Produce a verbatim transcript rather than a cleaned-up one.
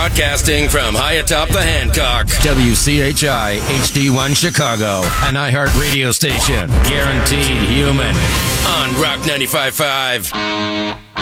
Broadcasting from high atop the Hancock. W C H I H D one Chicago, an iHeart radio station. Guaranteed human. On Rock ninety-five point five.